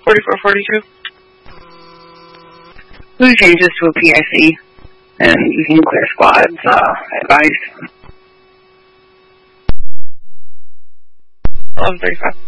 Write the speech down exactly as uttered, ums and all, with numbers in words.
forty-four forty-two. Who changes to a P I C and using clear squads uh, advice? eleven thirty-five.